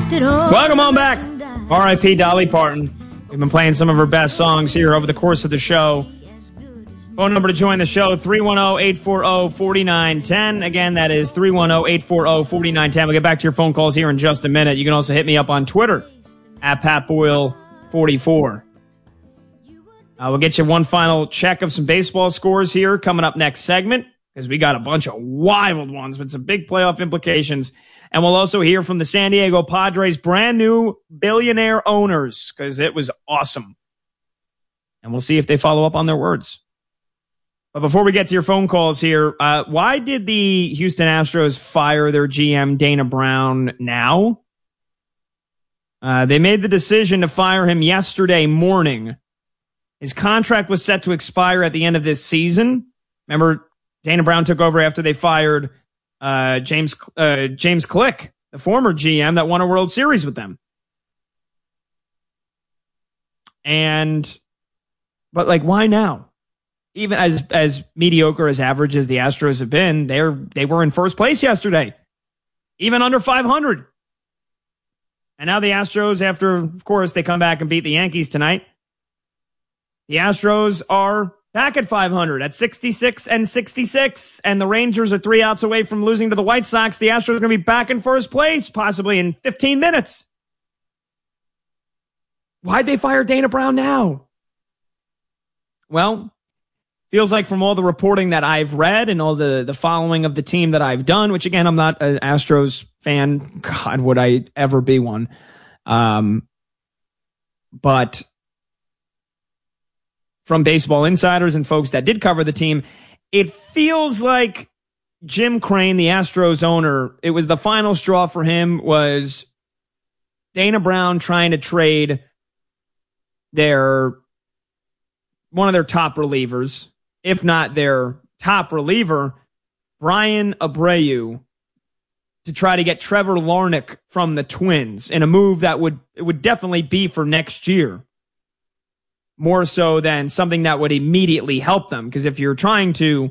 Welcome on back. R.I.P. Dolly Parton. We've been playing some of her best songs here over the course of the show. Phone number to join the show, 310-840-4910. Again, that is 310-840-4910. We'll get back to your phone calls here in just a minute. You can also hit me up on Twitter, at PatBoyle44. We'll get you one final check of some baseball scores here coming up next segment, because we got a bunch of wild ones with some big playoff implications. And we'll also hear from the San Diego Padres' brand new billionaire owners, because it was awesome. And we'll see if they follow up on their words. But before we get to your phone calls here, why did the Houston Astros fire their GM, Dana Brown, now? They made the decision to fire him yesterday morning. His contract was set to expire at the end of this season. Remember, Dana Brown took over after they fired James Click, the former GM that won a World Series with them. But why now? Even as mediocre as average as the Astros have been, they were in first place yesterday, even under 500. And now the Astros, after, of course, they come back and beat the Yankees tonight, the Astros are back at 500 at 66-66, and the Rangers are 3 outs away from losing to the White Sox. The Astros are going to be back in first place, possibly in 15 minutes. Why'd they fire Dana Brown now? Well, feels like from all the reporting that I've read and all the following of the team that I've done, which again, I'm not an Astros fan. God, would I ever be one? But from Baseball Insiders and folks that did cover the team, it feels like Jim Crane, the Astros owner, it was the final straw for him was Dana Brown trying to trade one of their top relievers, if not their top reliever, Bryan Abreu, to try to get Trevor Larnach from the Twins in a move that would definitely be for next year, more so than something that would immediately help them. Because if you're trying to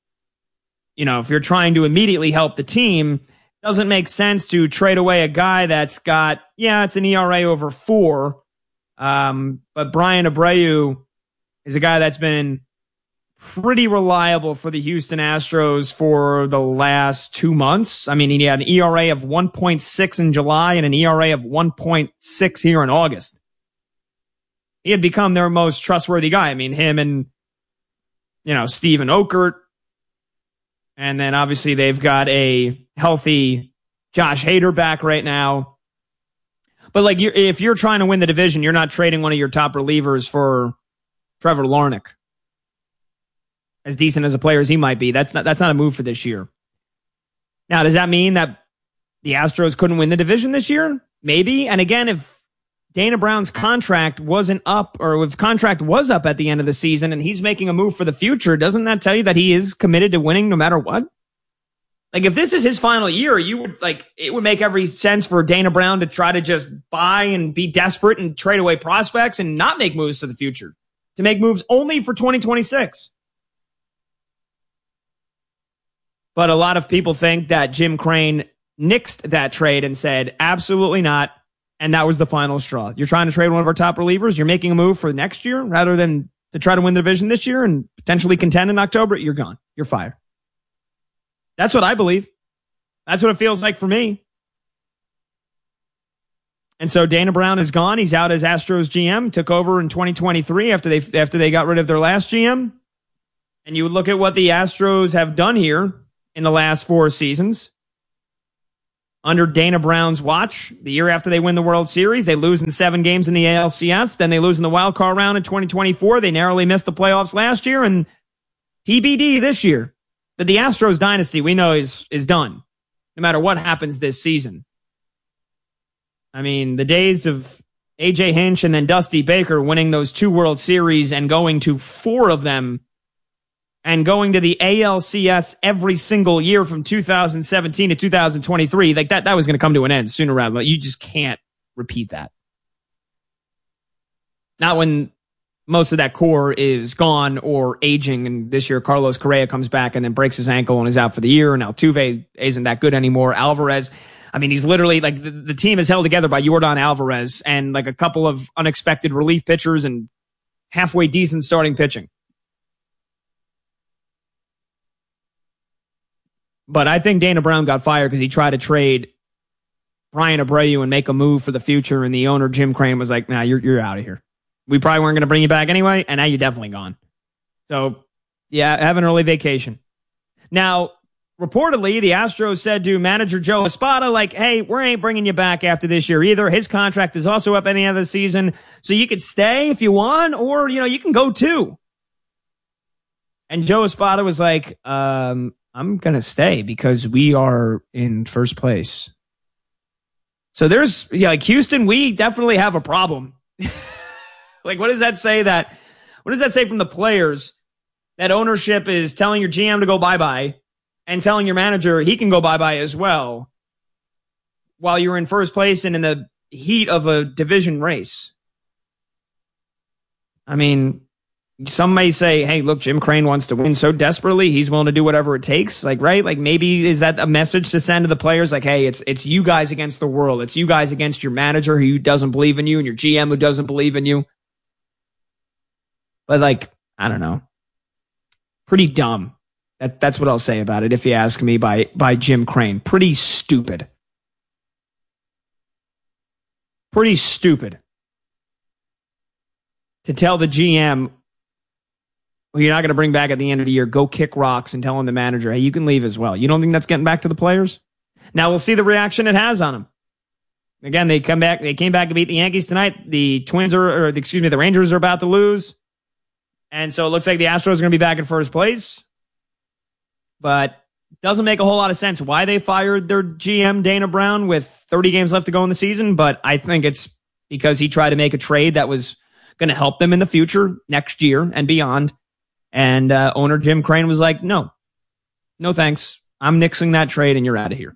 immediately help the team, it doesn't make sense to trade away a guy that's got, it's an ERA over 4. But Bryan Abreu is a guy that's been pretty reliable for the Houston Astros for the last 2 months. I mean, he had an ERA of 1.6 in July and an ERA of 1.6 here in August. He had become their most trustworthy guy. I mean, him and, Steven Okert. And then obviously they've got a healthy Josh Hader back right now. But if you're trying to win the division, you're not trading one of your top relievers for Trevor Larnach. As decent as a player as he might be, that's not a move for this year. Now, does that mean that the Astros couldn't win the division this year? Maybe. And again, if Dana Brown's contract wasn't up, or if contract was up at the end of the season and he's making a move for the future, doesn't that tell you that he is committed to winning no matter what? If this is his final year, it would make every sense for Dana Brown to try to just buy and be desperate and trade away prospects and not make moves for the future, to make moves only for 2026. But a lot of people think that Jim Crane nixed that trade and said, absolutely not. And that was the final straw. You're trying to trade one of our top relievers. You're making a move for next year rather than to try to win the division this year and potentially contend in October. You're gone. You're fired. That's what I believe. That's what it feels like for me. And so Dana Brown is gone. He's out as Astros GM. Took over in 2023 after they got rid of their last GM. And you would look at what the Astros have done here in the last 4 seasons. Under Dana Brown's watch, the year after they win the World Series, they lose in 7 games in the ALCS. Then they lose in the wild card round in 2024. They narrowly missed the playoffs last year. And TBD this year, that the Astros dynasty we know is done, no matter what happens this season. I mean, the days of A.J. Hinch and then Dusty Baker winning those 2 World Series and going to 4 of them and going to the ALCS every single year from 2017 to 2023, that was going to come to an end sooner rather than later. You just can't repeat that. Not when most of that core is gone or aging, and this year Carlos Correa comes back and then breaks his ankle and is out for the year, and Altuve isn't that good anymore. Alvarez, I mean, he's literally like the team is held together by Yordan Alvarez and like a couple of unexpected relief pitchers and halfway decent starting pitching. But I think Dana Brown got fired because he tried to trade Bryan Abreu and make a move for the future. And the owner, Jim Crane, was like, nah, you're out of here. We probably weren't going to bring you back anyway. And now you're definitely gone. So, yeah, have an early vacation. Now, reportedly, the Astros said to manager Joe Espada, like, hey, we ain't bringing you back after this year either. His contract is also up at the end of the season. So you could stay if you want, or, you can go too. And Joe Espada was like, I'm going to stay because we are in first place. So there's, like Houston, we definitely have a problem. Like, what does that say from the players that ownership is telling your GM to go bye-bye and telling your manager he can go bye-bye as well while you're in first place and in the heat of a division race? I mean, some may say, hey, look, Jim Crane wants to win so desperately, he's willing to do whatever it takes. Like, right? Like, maybe is that a message to send to the players? Like, hey, it's you guys against the world. It's you guys against your manager who doesn't believe in you and your GM who doesn't believe in you. But, like, I don't know. Pretty dumb. That's what I'll say about it, if you ask me, by Jim Crane. Pretty stupid. Pretty stupid. To tell the GM, who you're not going to bring back at the end of the year, go kick rocks and telling the manager, hey, you can leave as well. You don't think that's getting back to the players? Now we'll see the reaction it has on them. Again, they came back to beat the Yankees tonight. The Rangers are about to lose. And so it looks like the Astros are going to be back in first place. But it doesn't make a whole lot of sense why they fired their GM, Dana Brown, with 30 games left to go in the season. But I think it's because he tried to make a trade that was going to help them in the future, next year and beyond. And owner Jim Crane was like, no thanks. I'm nixing that trade and you're out of here.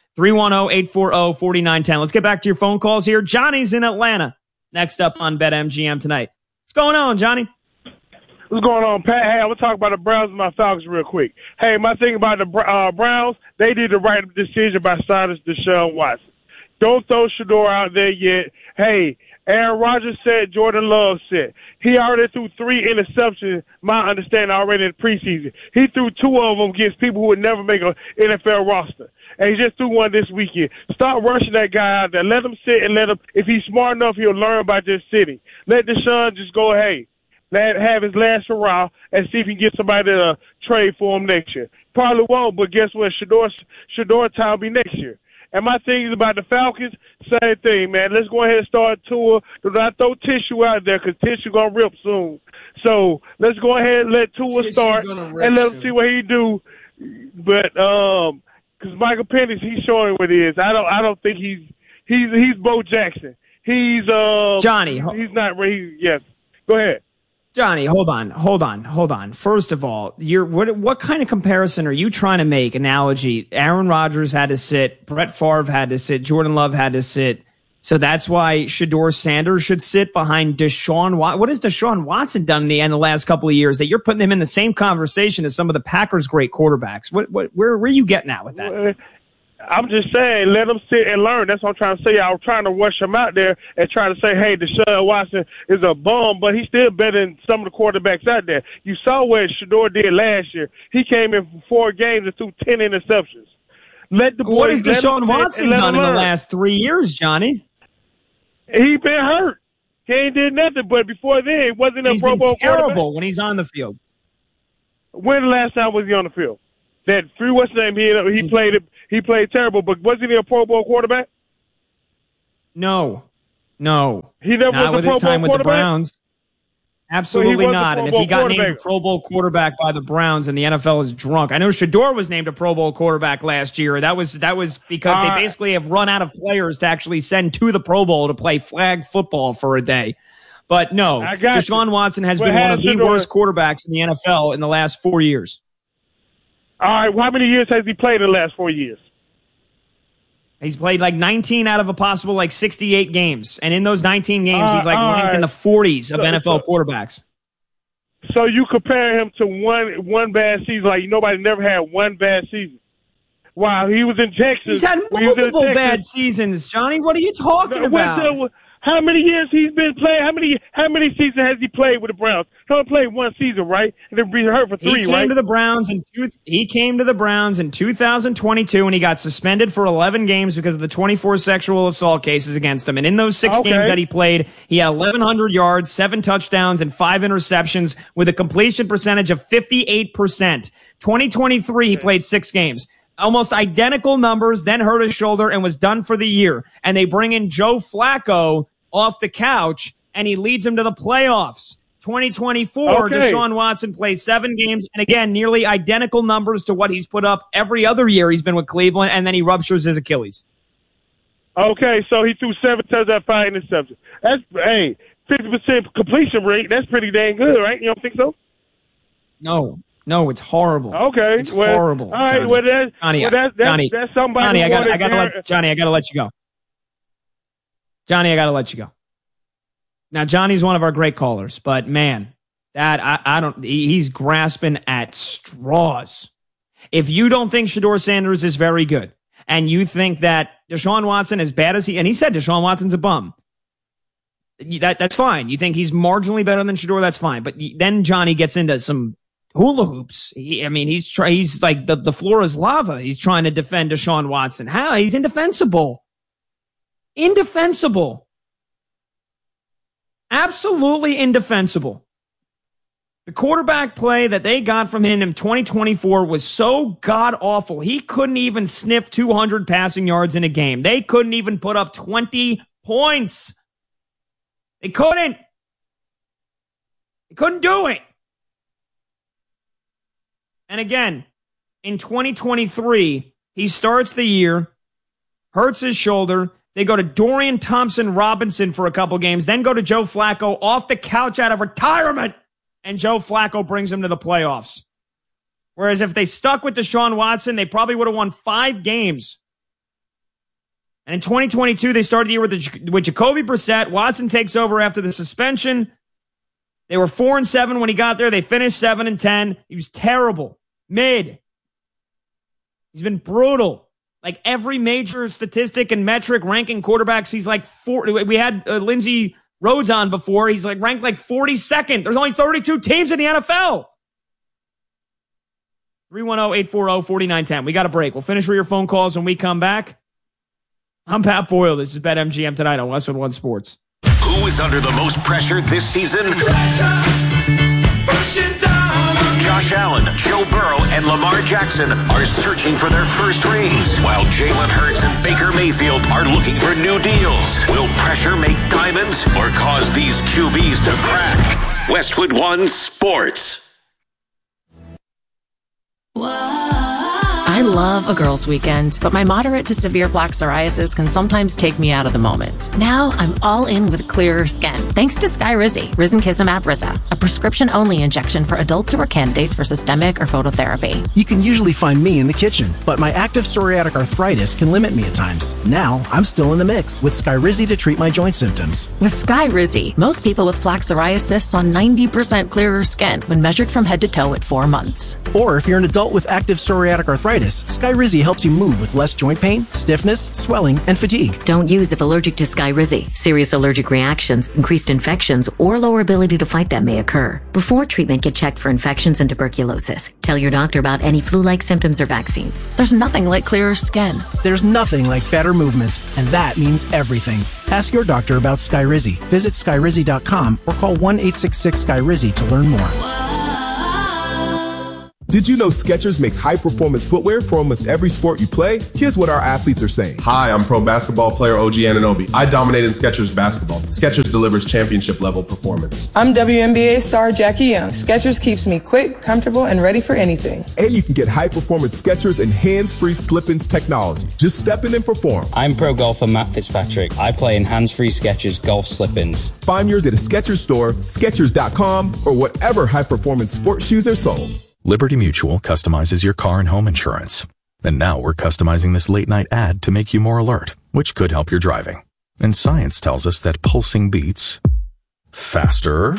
310-840-4910. Let's get back to your phone calls here. Johnny's in Atlanta. Next up on BetMGM tonight. What's going on, Johnny? What's going on, Pat? Hey, I want to talk about the Browns and my Falcons real quick. Hey, my thing about the Browns, they did the right decision by signing Deshaun Watson. Don't throw Shedeur out there yet. Hey, Aaron Rodgers said, Jordan Love said. He already threw 3 interceptions, my understanding, already in the preseason. He threw 2 of them against people who would never make an NFL roster. And he just threw one this weekend. Start rushing that guy out there. Let him sit and let him, if he's smart enough, he'll learn by just sitting. Let Deshaun just go, hey, have his last hurrah and see if he can get somebody to trade for him next year. Probably won't, but guess what? Shedeur time will be next year. And my thing is about the Falcons, same thing, man. Let's go ahead and start Tua. Do not throw Tissue out there because Tissue going to rip soon. So let's go ahead and let Tua start and let him see what he do. But because Michael Penix, he's showing what he is. I don't think he's Bo Jackson. He's Johnny. He's not ready. Yes. Go ahead. Johnny, hold on. First of all, what kind of comparison are you trying to make? Analogy. Aaron Rodgers had to sit, Brett Favre had to sit, Jordan Love had to sit. So that's why Shedeur Sanders should sit behind Deshaun Watson. What has Deshaun Watson done in the last couple of years that you're putting him in the same conversation as some of the Packers' great quarterbacks? Where are you getting at with that? I'm just saying, let him sit and learn. That's what I'm trying to say. I was trying to rush him out there and try to say, hey, Deshaun Watson is a bum, but he's still better than some of the quarterbacks out there. You saw what Shedeur did last year. He came in for 4 games and threw 10 interceptions. What has Deshaun Watson done in the last 3 years, Johnny? He been hurt. He ain't did nothing, but before then, he wasn't a Pro Bowl quarterback. He's been terrible when he's on the field. When the last time was he on the field? That what's his name? He played terrible, but wasn't he a Pro Bowl quarterback? No. He never not was with a Pro his time Bowl with the Browns. Absolutely not. And if he got named a Pro Bowl quarterback by the Browns and the NFL is drunk. I know Shedeur was named a Pro Bowl quarterback last year. That was because they basically have run out of players to actually send to the Pro Bowl to play flag football for a day. But no, Deshaun Watson has been one of the worst quarterbacks in the NFL in the last 4 years. All right, well, how many years has he played in the last 4 years? He's played like 19 out of a possible 68 games. And in those 19 games, he's ranked in the 40s of NFL quarterbacks. So you compare him to one bad season, like nobody never had one bad season. Wow, he was in Texas. He's had multiple bad seasons, Johnny. What are you talking about? How many years he's been playing? How many seasons has he played with the Browns? He only played one season, right? And then been hurt for 3, right? He came to the Browns in 2022, and he got suspended for 11 games because of the 24 sexual assault cases against him. And in those 6 games that he played, he had 1,100 yards, 7 touchdowns, and 5 interceptions with a completion percentage of 58%. 2023, he played 6 games. Almost identical numbers, then hurt his shoulder and was done for the year. And they bring in Joe Flacco off the couch, and he leads them to the playoffs. 2024, Deshaun Watson plays 7 games, and again, nearly identical numbers to what he's put up every other year he's been with Cleveland, and then he ruptures his Achilles. Okay, so he threw 7 touchdowns, 5 interceptions. That's, 50% completion rate. That's pretty dang good, right? You don't think so? No, it's horrible. Okay, it's horrible. All right, that's somebody. Johnny, I gotta let you go. Johnny, I gotta let you go. Now, Johnny's one of our great callers, but man, he's grasping at straws. If you don't think Shedeur Sanders is very good, and you think that Deshaun Watson, as bad as he said Deshaun Watson's a bum, that's fine. You think he's marginally better than Shedeur, that's fine. But then Johnny gets into some hula hoops. He's like the floor is lava. He's trying to defend Deshaun Watson. How? He's indefensible. Indefensible. Absolutely indefensible. The quarterback play that they got from him in 2024 was so god-awful. He couldn't even sniff 200 passing yards in a game. They couldn't even put up 20 points. They couldn't. They couldn't do it. And again, in 2023, he starts the year, hurts his shoulder. They go to Dorian Thompson-Robinson for a couple games, then go to Joe Flacco off the couch out of retirement, and Joe Flacco brings him to the playoffs. Whereas if they stuck with Deshaun Watson, they probably would have won 5 games. And in 2022, they started the year with Jacoby Brissett. Watson takes over after the suspension. They were 4-7 when he got there. They finished 7-10. He was terrible. Mid. He's been brutal. Like every major statistic and metric ranking quarterbacks, he's like 4. We had Lindsey Rhodes on before. He's like ranked like 42nd. There's only 32 teams in the NFL. 310-840-4910. We got a break. We'll finish with your phone calls when we come back. I'm Pat Boyle. This is BetMGM tonight on Westwood One Sports. Who is under the most pressure this season? Josh Allen, Joe Burrow, and Lamar Jackson are searching for their first rings, while Jalen Hurts and Baker Mayfield are looking for new deals. Will pressure make diamonds or cause these QBs to crack? Westwood One Sports. I love a girls' weekend, but my moderate to severe plaque psoriasis can sometimes take me out of the moment. Now I'm all in with clearer skin, thanks to Skyrizi, Risankizumab Risa, a prescription-only injection for adults who are candidates for systemic or phototherapy. You can usually find me in the kitchen, but my active psoriatic arthritis can limit me at times. Now I'm still in the mix with Skyrizi to treat my joint symptoms. With Skyrizi, most people with plaque psoriasis saw 90% clearer skin when measured from head to toe at 4 months. Or if you're an adult with active psoriatic arthritis, Skyrizi helps you move with less joint pain, stiffness, swelling, and fatigue. Don't use if allergic to Skyrizi. Serious allergic reactions, increased infections, or lower ability to fight them may occur. Before treatment, get checked for infections and tuberculosis. Tell your doctor about any flu-like symptoms or vaccines. There's nothing like clearer skin. There's nothing like better movement, and that means everything. Ask your doctor about Skyrizi. Visit Skyrizi.com or call 1-866-SKYRIZI to learn more. Did you know Skechers makes high-performance footwear for almost every sport you play? Here's what our athletes are saying. Hi, I'm pro basketball player OG Anunoby. I dominate in Skechers basketball. Skechers delivers championship-level performance. I'm WNBA star Jackie Young. Skechers keeps me quick, comfortable, and ready for anything. And you can get high-performance Skechers and hands-free slip-ins technology. Just step in and perform. I'm pro golfer Matt Fitzpatrick. I play in hands-free Skechers golf slip-ins. Find yours at a Skechers store, Skechers.com, or whatever high-performance sports shoes are sold. Liberty Mutual customizes your car and home insurance. And now we're customizing this late-night ad to make you more alert, which could help your driving. And science tells us that pulsing beats faster,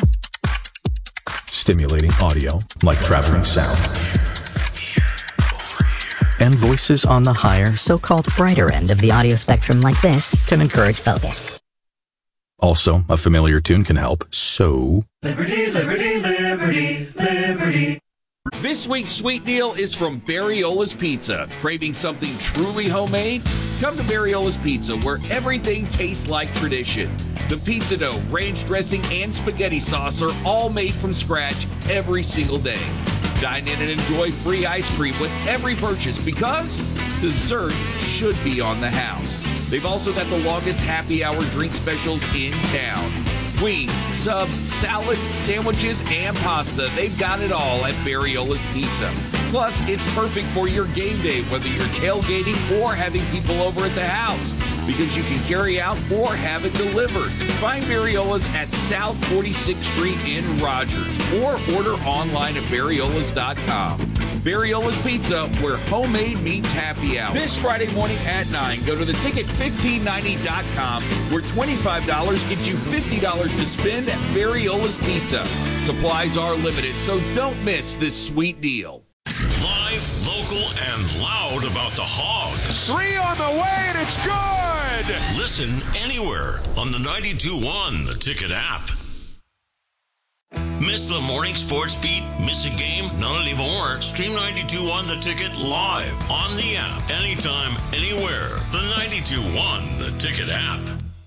stimulating audio like traveling sound, And voices on the higher, so-called brighter end of the audio spectrum like this can encourage focus. Also, a familiar tune can help. So... Liberty, liberty, liberty, liberty. This week's sweet deal is from Barriola's Pizza. Craving something truly homemade? Come to Barriola's Pizza, where everything tastes like tradition. The pizza dough, ranch dressing, and spaghetti sauce are all made from scratch every single day. Dine in and enjoy free ice cream with every purchase because dessert should be on the house. They've also got the longest happy hour drink specials in town. Wings, subs, salads, sandwiches, and pasta. They've got it all at Barriola's Pizza. Plus, it's perfect for your game day, whether you're tailgating or having people over at the house, because you can carry out or have it delivered. Find Barriola's at South 46th Street in Rogers or order online at barriolas.com. Barriola's Pizza, where homemade meets happy hour. This Friday morning at 9, go to theticket1590.com, where $25 gets you $50 to spend at Barriola's Pizza. Supplies are limited, so don't miss this sweet deal. Live, local, and loud about the Hogs. 3 on the way, and it's good! Listen anywhere on the 92.1 The Ticket app. Miss the morning sports beat? Miss a game? Not anymore. Stream 92.1 The Ticket live on the app. Anytime, anywhere. The 92.1 The Ticket app.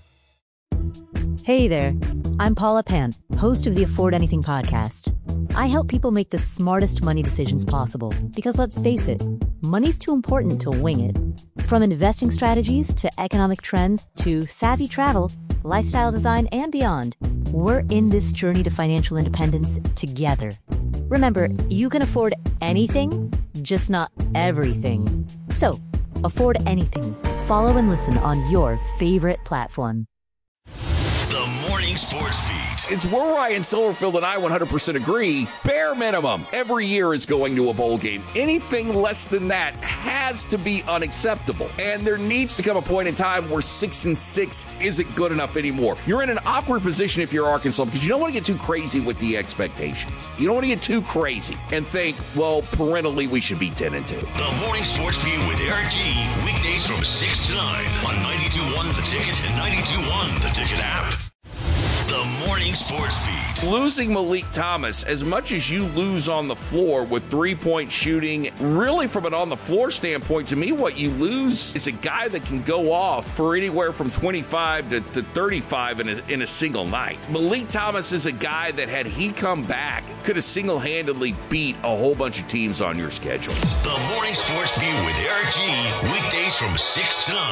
Hey there. I'm Paula Pant, host of the Afford Anything podcast. I help people make the smartest money decisions possible because, let's face it, money's too important to wing it. From investing strategies to economic trends to savvy travel, lifestyle design, and beyond, we're in this journey to financial independence together. Remember, you can afford anything, just not everything. So, afford anything. Follow and listen on your favorite platform. The Morning Sports Beat. It's where Ryan Silverfield and I 100% agree. Bare minimum every year is going to a bowl game. Anything less than that has to be unacceptable. And there needs to come a point in time where 6-6 isn't good enough anymore. You're in an awkward position if you're Arkansas because you don't want to get too crazy with the expectations. You don't want to get too crazy and think, well, parentally we should be 10-2. The Morning Sports Beat with Eric G. Weekdays from 6 to 9 on 92.1 The Ticket and 92.1 The Ticket app. The Morning Sports Beat. Losing Malik Thomas, as much as you lose on the floor with three-point shooting, really from an on-the-floor standpoint, to me, what you lose is a guy that can go off for anywhere from 25 to 35 in a single night. Malik Thomas is a guy that, had he come back, could have single-handedly beat a whole bunch of teams on your schedule. The Morning Sports Beat with Eric G. Weekdays from 6 to 9.